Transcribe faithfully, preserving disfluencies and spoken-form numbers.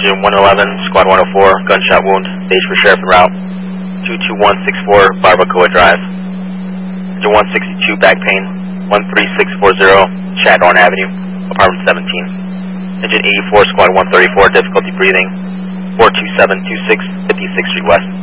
Engine one eleven, Squad one oh four, gunshot wound, stage for sheriff en route, two two one six four, Barbacoa Drive. Engine one sixty-two, back pain, one three six four zero, Chadhorn Avenue, apartment seventeen. Engine eighty-four, Squad one thirty-four, difficulty breathing, four two seven two six, fifty-sixth Street West.